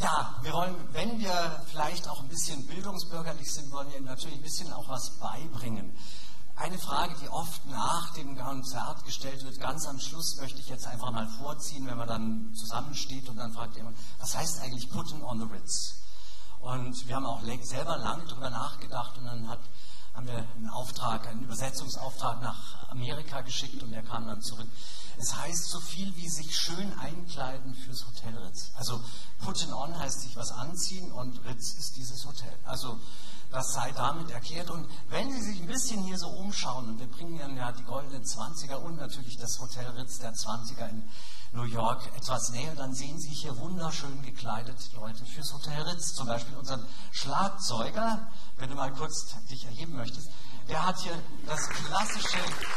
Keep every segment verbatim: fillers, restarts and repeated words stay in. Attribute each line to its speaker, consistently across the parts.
Speaker 1: Ja, wir wollen, wenn wir vielleicht auch ein bisschen bildungsbürgerlich sind, wollen wir natürlich ein bisschen auch was beibringen. Eine Frage, die oft nach dem Konzert gestellt wird, ganz am Schluss möchte ich jetzt einfach mal vorziehen, wenn man dann zusammensteht und dann fragt jemand, was heißt eigentlich Puttin' on the Ritz? Und wir haben auch selber lange darüber nachgedacht und dann hat, haben wir einen Auftrag, einen Übersetzungsauftrag nach Amerika geschickt und der kam dann zurück. Es heißt so viel wie sich schön einkleiden fürs Hotel Ritz. Also Puttin' on heißt sich was anziehen und Ritz ist dieses Hotel. Also das sei damit erklärt. Und wenn Sie sich ein bisschen hier so umschauen, und wir bringen Ihnen ja die goldenen Zwanziger und natürlich das Hotel Ritz der Zwanziger in New York etwas näher, dann sehen Sie hier wunderschön gekleidet Leute fürs Hotel Ritz. Zum Beispiel unseren Schlagzeuger, wenn du mal kurz dich erheben möchtest, der hat hier das klassische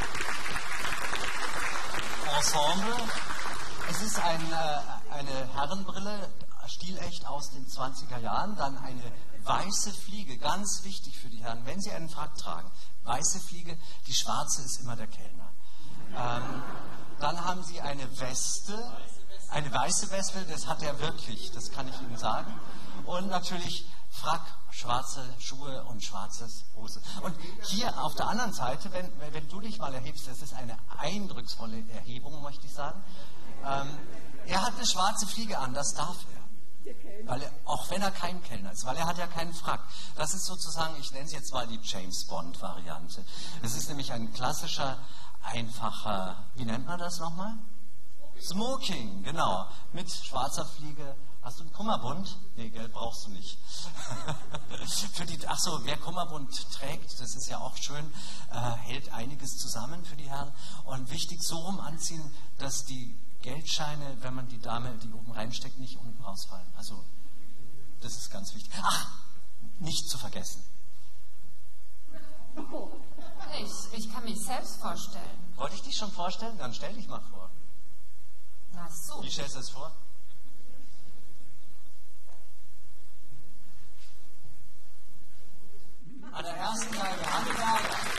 Speaker 1: Ensemble. Es ist ein, äh, eine Herrenbrille, stilecht aus den zwanziger Jahren, dann eine weiße Fliege, ganz wichtig für die Herren, wenn sie einen Frack tragen, weiße Fliege, die schwarze ist immer der Kellner. Ähm, dann haben sie eine Weste, eine weiße Weste, das hat er wirklich, das kann ich Ihnen sagen. Und natürlich Frack, schwarze Schuhe und schwarzes Hose. Und hier auf der anderen Seite, wenn, wenn du dich mal erhebst, das ist eine eindrucksvolle Erhebung, möchte ich sagen. Ähm, er hat eine schwarze Fliege an, das darf er. Weil er, auch wenn er kein Kellner ist, weil er hat ja keinen Frack. Das ist sozusagen, ich nenne es jetzt mal die James Bond Variante. Es ist nämlich ein klassischer, einfacher, wie nennt man das nochmal? Smoking, genau. Mit schwarzer Fliege. Hast du einen Kummerbund? Nee, Geld brauchst du nicht. für die, ach so, wer Kummerbund trägt, das ist ja auch schön, äh, hält einiges zusammen für die Herren. Und wichtig, so rum anziehen, dass die Geldscheine, wenn man die Dame, die oben reinsteckt, nicht unten rausfallen. Also, das ist ganz wichtig. Ach, nicht zu vergessen.
Speaker 2: Ich, ich kann mich selbst vorstellen.
Speaker 1: Wollte ich dich schon vorstellen? Dann stell dich mal vor.
Speaker 2: Ach so.
Speaker 1: Wie stellst du es vor? An der ersten Geige, Handwerker.